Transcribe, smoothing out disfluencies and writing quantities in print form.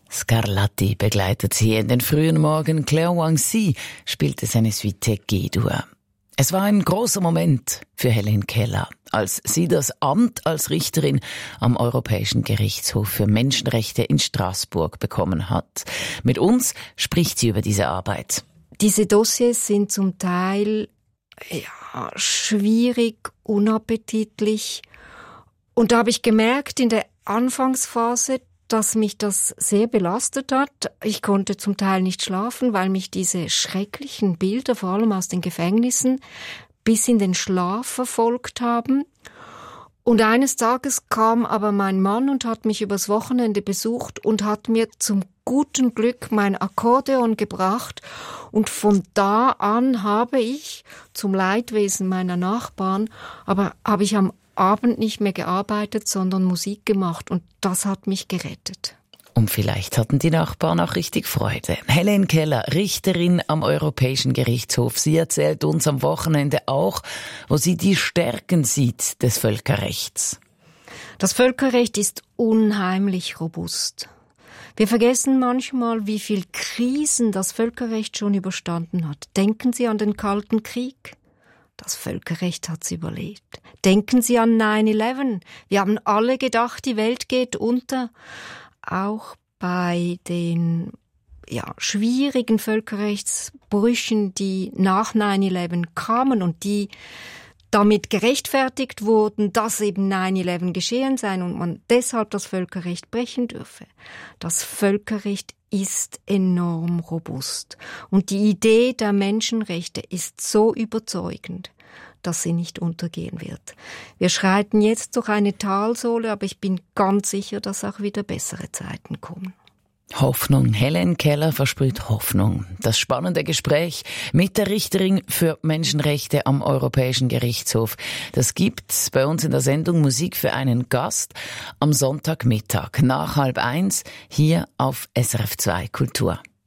Scarlatti begleitet sie in den frühen Morgen. Claire Wang-Si spielte seine Suite G-Dur. Es war ein großer Moment für Helen Keller, als sie das Amt als Richterin am Europäischen Gerichtshof für Menschenrechte in Straßburg bekommen hat. Mit uns spricht sie über diese Arbeit. Diese Dossiers sind zum Teil schwierig, unappetitlich. Und da habe ich gemerkt in der Anfangsphase, dass mich das sehr belastet hat. Ich konnte zum Teil nicht schlafen, weil mich diese schrecklichen Bilder, vor allem aus den Gefängnissen, bis in den Schlaf verfolgt haben. Und eines Tages kam aber mein Mann und hat mich übers Wochenende besucht und hat mir zum guten Glück mein Akkordeon gebracht. Und von da an habe ich, zum Leidwesen meiner Nachbarn, habe ich am Abend nicht mehr gearbeitet, sondern Musik gemacht, und das hat mich gerettet. Und vielleicht hatten die Nachbarn auch richtig Freude. Helen Keller, Richterin am Europäischen Gerichtshof. Sie erzählt uns am Wochenende auch, wo sie die Stärken sieht des Völkerrechts. Das Völkerrecht ist unheimlich robust. Wir vergessen manchmal, wie viel Krisen das Völkerrecht schon überstanden hat. Denken Sie an den Kalten Krieg. Das Völkerrecht hat's überlebt. Denken Sie an 9/11. Wir haben alle gedacht, die Welt geht unter. Auch bei den schwierigen Völkerrechtsbrüchen, die nach 9/11 kamen und die damit gerechtfertigt wurden, dass eben 9/11 geschehen sei und man deshalb das Völkerrecht brechen dürfe. Das Völkerrecht ist enorm robust. Und die Idee der Menschenrechte ist so überzeugend, dass sie nicht untergehen wird. Wir schreiten jetzt durch eine Talsohle, aber ich bin ganz sicher, dass auch wieder bessere Zeiten kommen. Hoffnung. Helen Keller versprüht Hoffnung. Das spannende Gespräch mit der Richterin für Menschenrechte am Europäischen Gerichtshof. Das gibt's bei uns in der Sendung Musik für einen Gast am Sonntagmittag nach 12:30 hier auf SRF 2 Kultur.